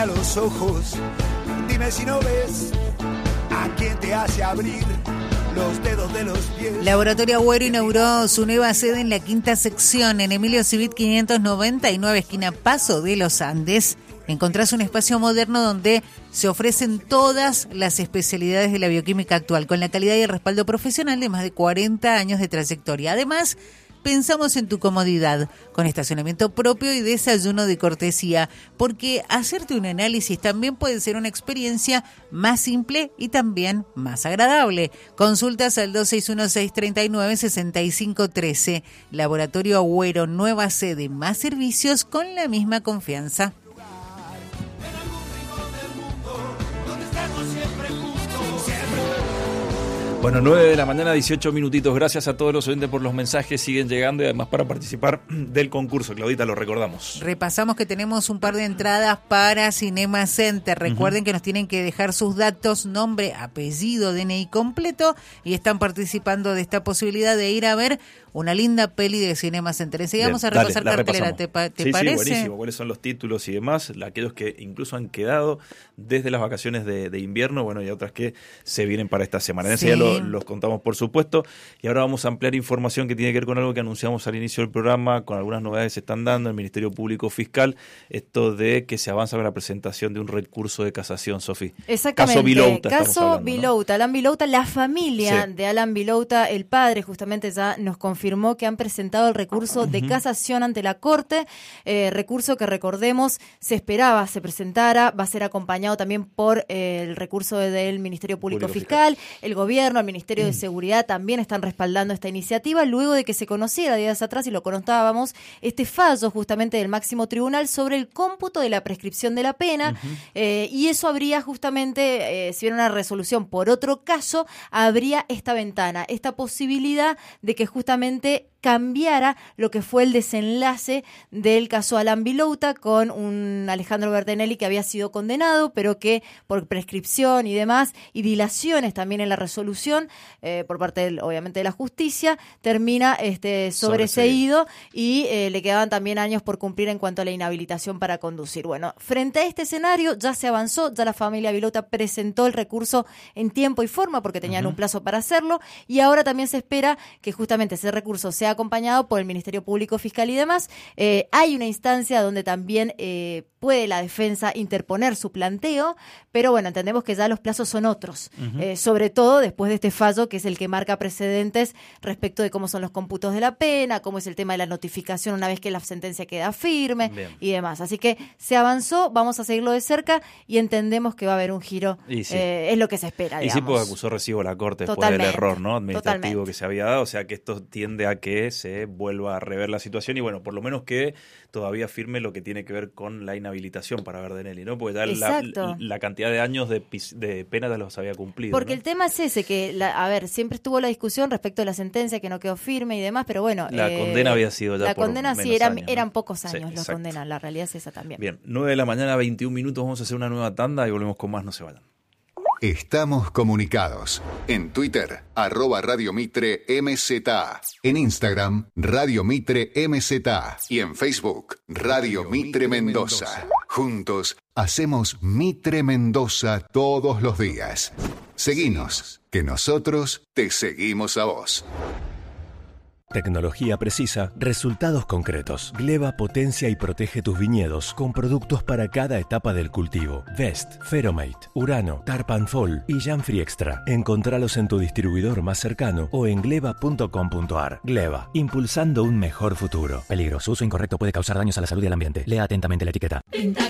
a los ojos, dime si no ves a quién te hace abrir los dedos de los pies. Laboratorio Agüero inauguró su nueva sede en la quinta sección, en Emilio Civit 599, esquina Paso de los Andes. Encontrás un espacio moderno donde se ofrecen todas las especialidades de la bioquímica actual, con la calidad y el respaldo profesional de más de 40 años de trayectoria. Además, pensamos en tu comodidad, con estacionamiento propio y desayuno de cortesía, porque hacerte un análisis también puede ser una experiencia más simple y también más agradable. Consultas al 2616396513. Laboratorio Agüero, nueva sede, más servicios con la misma confianza. Bueno, 9 de la mañana, 18 minutitos. Gracias a todos los oyentes por los mensajes. Siguen llegando y además para participar del concurso. Claudita, lo recordamos. Repasamos que tenemos un par de entradas para Cinema Center. Recuerden que nos tienen que dejar sus datos, nombre, apellido, DNI completo, y están participando de esta posibilidad de ir a ver una linda peli de Cinema Center. Enseguida vamos a repasar cartelera. ¿Te parece? Sí, buenísimo. ¿Cuáles son los títulos y demás? Aquellos que incluso han quedado desde las vacaciones de invierno, bueno, y otras que se vienen para esta semana. En ese día los contamos, por supuesto. Y ahora vamos a ampliar información que tiene que ver con algo que anunciamos al inicio del programa, con algunas novedades que se están dando en el Ministerio Público Fiscal, esto de que se avanza con la presentación de un recurso de casación, Sofi. Exactamente. Caso Vilouta. Caso Vilouta, ¿no? Alan Vilouta, la familia de Alan Vilouta, el padre justamente ya nos confirmó que han presentado el recurso de casación ante la Corte, recurso que recordemos se esperaba se presentara, va a ser acompañado también por el recurso del Ministerio Público Fiscal, el gobierno, el Ministerio de Seguridad también están respaldando esta iniciativa, luego de que se conociera días atrás, y lo contábamos, este fallo justamente del máximo tribunal sobre el cómputo de la prescripción de la pena, y eso habría justamente, si hubiera una resolución por otro caso, habría esta ventana, esta posibilidad de que justamente cambiara lo que fue el desenlace del caso Alan Vilouta con un Alejandro Bertinelli que había sido condenado, pero que por prescripción y demás, y dilaciones también en la resolución por parte, obviamente, de la justicia, termina sobreseído y le quedaban también años por cumplir en cuanto a la inhabilitación para conducir. Bueno, frente a este escenario ya se avanzó, ya la familia Vilouta presentó el recurso en tiempo y forma porque tenían un plazo para hacerlo, y ahora también se espera que justamente ese recurso sea acompañado por el Ministerio Público Fiscal y demás. Hay una instancia donde también puede la defensa interponer su planteo, pero bueno, entendemos que ya los plazos son otros, sobre todo después de este fallo que es el que marca precedentes respecto de cómo son los cómputos de la pena, cómo es el tema de la notificación una vez que la sentencia queda firme y demás. Así que se avanzó, vamos a seguirlo de cerca y entendemos que va a haber un giro, es lo que se espera, digamos. Y sí, pues acusó recibo la Corte después del error, ¿no?, administrativo que se había dado, o sea que esto tiende a que se vuelva a rever la situación y bueno, por lo menos que todavía firme lo que tiene que ver con la inhabilitación para Bertinelli, ¿no? Porque ya la cantidad de años de pena ya los había cumplido. Porque ¿no? el tema es ese, que siempre estuvo la discusión respecto a la sentencia que no quedó firme y demás, pero bueno. La condena había sido ya la por condena menos sí, años, eran ¿no? pocos años la condena, la realidad es esa también. Bien, 9 de la mañana, 21 minutos, vamos a hacer una nueva tanda y volvemos con más, no se vayan. Estamos comunicados. En Twitter, @Radio Mitre MZA. En Instagram, Radio Mitre MZA. Y en Facebook, Radio Mitre Mendoza. Juntos, hacemos Mitre Mendoza todos los días. Seguinos, que nosotros te seguimos a vos. Tecnología precisa, resultados concretos. Gleba potencia y protege tus viñedos con productos para cada etapa del cultivo. Vest, Feromate, Urano, Tarpanfol y Janfree Extra. Encontralos en tu distribuidor más cercano o en gleba.com.ar. Gleba, impulsando un mejor futuro. Peligro, su uso incorrecto puede causar daños a la salud y al ambiente. Lea atentamente la etiqueta.